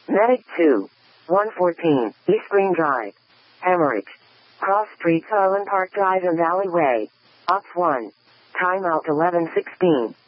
Medic 2. 114, East Green Drive. Hemorrhage. Cross Streets, Island Park Drive and Alleyway. Ops 1. Timeout 11:16.